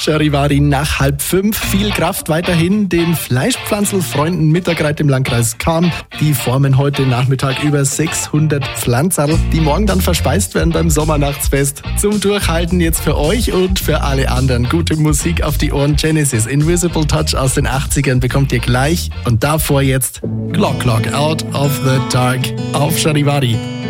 Charivari nach 4:30. Viel Kraft weiterhin den Fleischpflanzelfreunden Mittergreit im Landkreis Cham. Die formen heute Nachmittag über 600 Pflanzerl, die morgen dann verspeist werden beim Sommernachtsfest. Zum Durchhalten jetzt für euch und für alle anderen gute Musik auf die Ohren. Genesis Invisible Touch aus den 80ern bekommt ihr gleich. Und davor jetzt Clock Out of the Dark auf Charivari.